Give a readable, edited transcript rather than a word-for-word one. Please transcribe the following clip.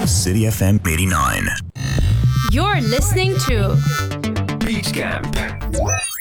City FM 89. You're listening to Beach Camp.